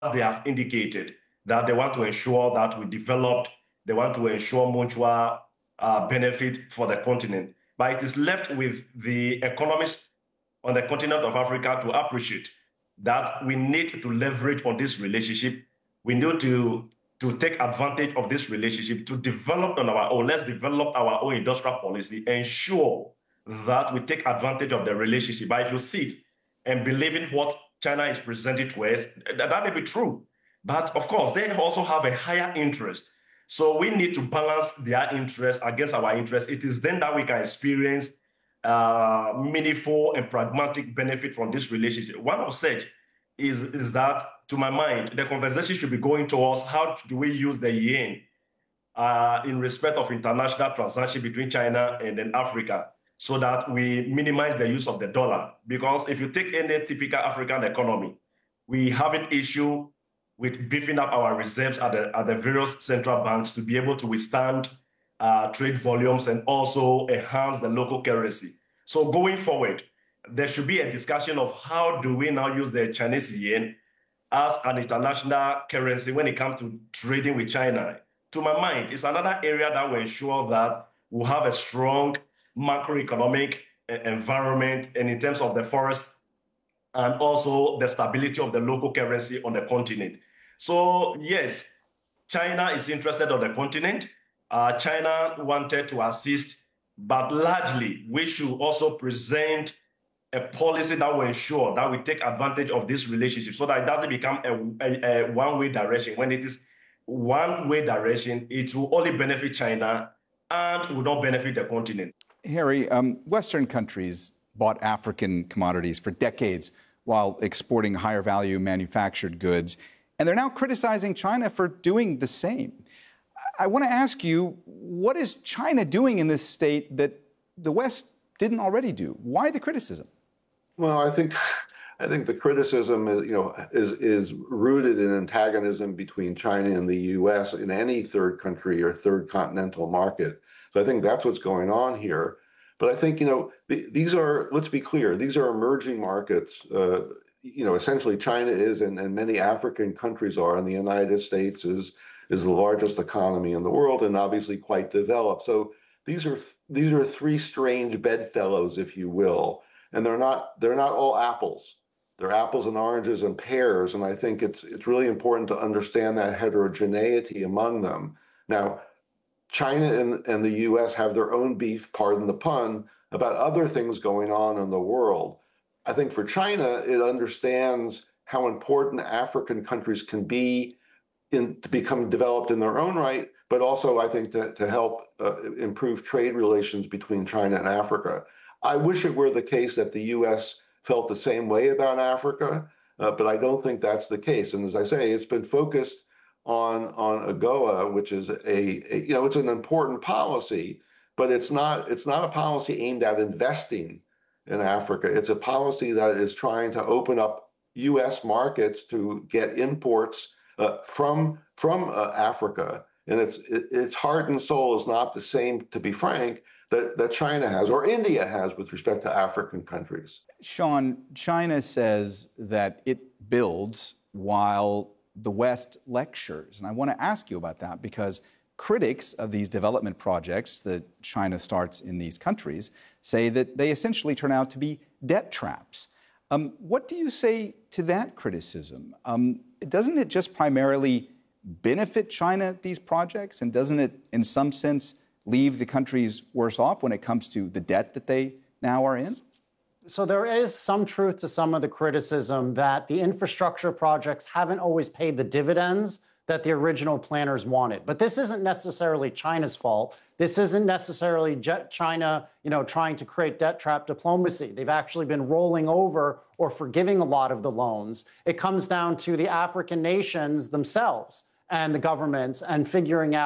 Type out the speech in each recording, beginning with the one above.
they have indicated that they want to ensure that we developed, they want to ensure mutual benefit for the continent. But it is left with the economists on the continent of Africa to appreciate that we need to leverage on this relationship. We need to take advantage of this relationship to develop on our own. Let's develop our own industrial policy, ensure that we take advantage of the relationship. But if you sit and believe in what China is presenting to us, that may be true. But of course, they also have a higher interest. So we need to balance their interest against our interest. It is then that we can experience meaningful and pragmatic benefit from this relationship. One of such is that, to my mind, the conversation should be going towards how do we use the yen in respect of international transaction between China and then Africa, so that we minimize the use of the dollar. Because if you take any typical African economy, we have an issue with beefing up our reserves at the various central banks to be able to withstand trade volumes and also enhance the local currency. So going forward, there should be a discussion of how do we now use the Chinese yen as an international currency when it comes to trading with China. To my mind, it's another area that will ensure that we'll have a strong macroeconomic environment, and in terms of the forest and also the stability of the local currency on the continent. So yes, China is interested on the continent. China wanted to assist, but largely we should also present a policy that will ensure that we take advantage of this relationship so that it doesn't become a one-way direction. When it is one-way direction, it will only benefit China and will not benefit the continent. Harry, Western countries bought African commodities for decades while exporting higher value manufactured goods, and they're now criticizing China for doing the same. I want to ask you, what is China doing in this state that the West didn't already do? Why the criticism? Well, I think the criticism is rooted in antagonism between China and the U.S. in any third country or third continental market. So I think that's what's going on here. But I think, these are, let's be clear, these are emerging markets. Essentially China is, and many African countries are, and the United States is the largest economy in the world and obviously quite developed. So these are three strange bedfellows, if you will, and they're not all apples. They're apples and oranges and pears, and I think it's really important to understand that heterogeneity among them. Now, China and the U.S. have their own beef, pardon the pun, about other things going on in the world. I think for China, it understands how important African countries can be to become developed in their own right, but also, I think, to help improve trade relations between China and Africa. I wish it were the case that the U.S. felt the same way about Africa, but I don't think that's the case. And as I say, it's been focused on AGOA, which is it's an important policy, but it's not a policy aimed at investing in Africa. It's a policy that is trying to open up U.S. markets to get imports from Africa, and its heart and soul is not the same, to be frank, that China has or India has with respect to African countries. Sean, China says that it builds while the West lectures, and I want to ask you about that because critics of these development projects that China starts in these countries say that they essentially turn out to be debt traps. What do you say to that criticism? Doesn't it just primarily benefit China, these projects, and doesn't it, in some sense, leave the countries worse off when it comes to the debt that they now are in? So there is some truth to some of the criticism that the infrastructure projects haven't always paid the dividends that the original planners wanted. But this isn't necessarily China's fault. This isn't necessarily China, trying to create debt trap diplomacy. They've actually been rolling over or forgiving a lot of the loans. It comes down to the African nations themselves and the governments and figuring out,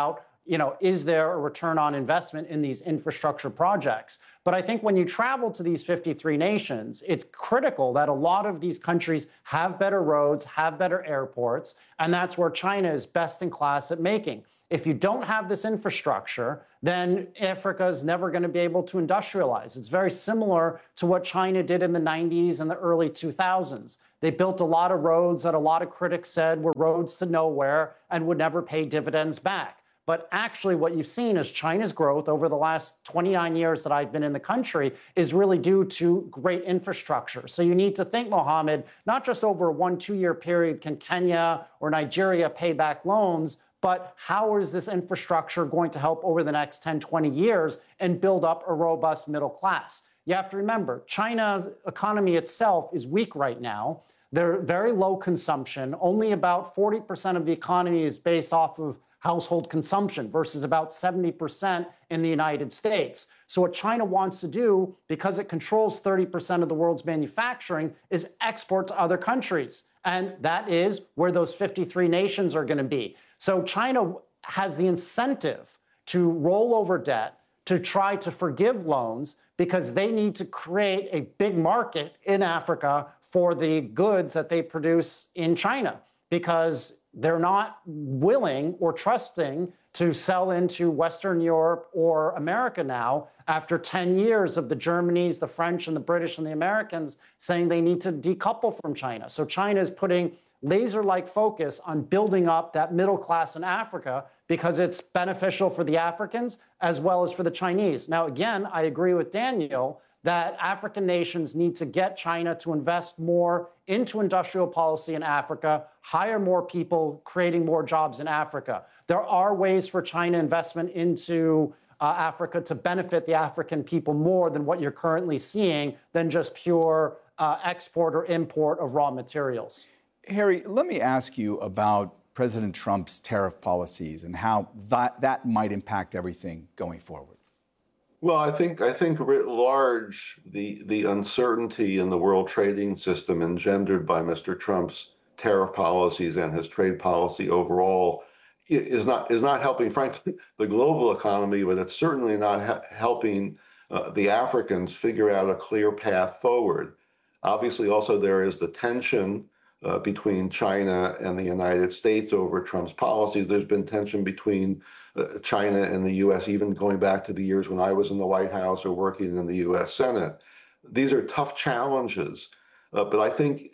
is there a return on investment in these infrastructure projects? But I think when you travel to these 53 nations, it's critical that a lot of these countries have better roads, have better airports, and that's where China is best in class at making. If you don't have this infrastructure, then Africa is never going to be able to industrialize. It's very similar to what China did in the 90s and the early 2000s. They built a lot of roads that a lot of critics said were roads to nowhere and would never pay dividends back. But actually what you've seen is China's growth over the last 29 years that I've been in the country is really due to great infrastructure. So you need to think, Mohammed, not just over a 1-2 year period can Kenya or Nigeria pay back loans, but how is this infrastructure going to help over the next 10, 20 years and build up a robust middle class? You have to remember, China's economy itself is weak right now. They're very low consumption. Only about 40% of the economy is based off of household consumption versus about 70% in the United States. So what China wants to do, because it controls 30% of the world's manufacturing, is export to other countries. And that is where those 53 nations are going to be. So China has the incentive to roll over debt, to try to forgive loans, because they need to create a big market in Africa for the goods that they produce in China, because they're not willing or trusting to sell into Western Europe or America now after 10 years of the Germanys, the French, and the British and the Americans saying they need to decouple from China. So China is putting laser-like focus on building up that middle class in Africa because it's beneficial for the Africans as well as for the Chinese. Now, again, I agree with Daniel that African nations need to get China to invest more into industrial policy in Africa, hire more people, creating more jobs in Africa. There are ways for China investment into Africa to benefit the African people more than what you're currently seeing than just pure export or import of raw materials. Harry, let me ask you about President Trump's tariff policies and how that might impact everything going forward. Well, I think writ large, the uncertainty in the world trading system engendered by Mr. Trump's tariff policies and his trade policy overall is not helping, frankly, the global economy, but it's certainly not helping the Africans figure out a clear path forward. Obviously, also there is the tension between China and the United States over Trump's policies. There's been tension between China and the U.S., even going back to the years when I was in the White House or working in the U.S. Senate. These are tough challenges, but I think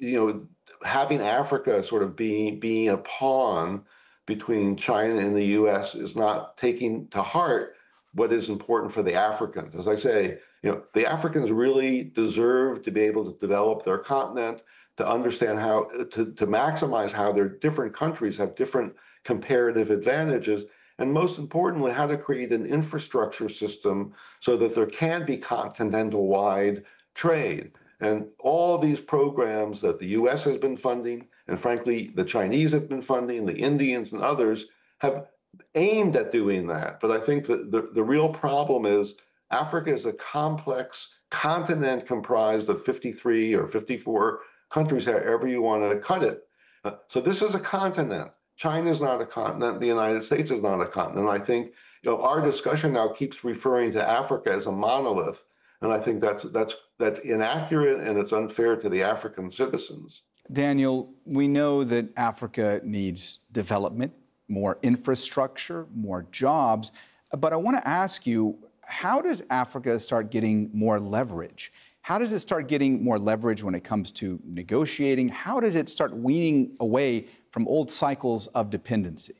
having Africa sort of being a pawn between China and the U.S. is not taking to heart what is important for the Africans. As I say, the Africans really deserve to be able to develop their continent, to understand how to maximize how their different countries have different comparative advantages, and most importantly, how to create an infrastructure system so that there can be continental-wide trade. And all these programs that the U.S. has been funding, and frankly, the Chinese have been funding, the Indians and others have aimed at doing that. But I think that the real problem is Africa is a complex continent comprised of 53 or 54 countries, however you want to cut it. So this is a continent. China is not a continent. The United States is not a continent. I think our discussion now keeps referring to Africa as a monolith, and I think that's inaccurate and it's unfair to the African citizens. Daniel, we know that Africa needs development, more infrastructure, more jobs, but I want to ask you, how does Africa start getting more leverage? How does it start getting more leverage when it comes to negotiating? How does it start weaning away from old cycles of dependency?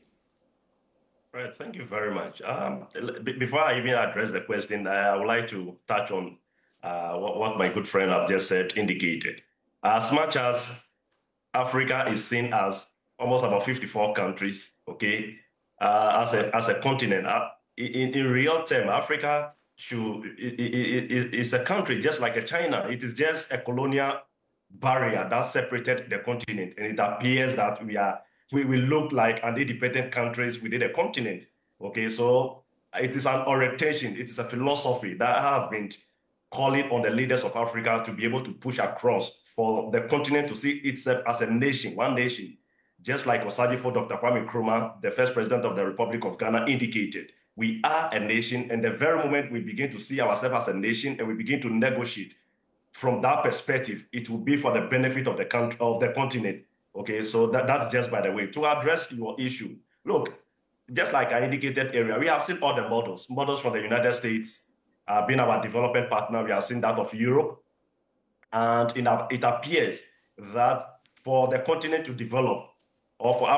Right, thank you very much. Before I even address the question, I would like to touch on what my good friend have just said, indicated. As much as Africa is seen as almost about 54 countries, okay, as a continent, in real term, Africa is a country just like a China. It is just a colonial barrier that separated the continent, and it appears that we will look like an independent countries within a continent. Okay, so it is an orientation, it is a philosophy that have been calling on the leaders of Africa to be able to push across for the continent to see itself as a nation, one nation. just like Osadifo Dr. Kwame Nkrumah, the first president of the Republic of Ghana, indicated. We are a nation, and the very moment we begin to see ourselves as a nation and we begin to negotiate from that perspective, it will be for the benefit of the country, of the continent. Okay, so that's just by the way. To address your issue, look, just like I indicated earlier, we have seen all the models from the United States being our development partner. We have seen that of Europe. And it appears that for the continent to develop, or for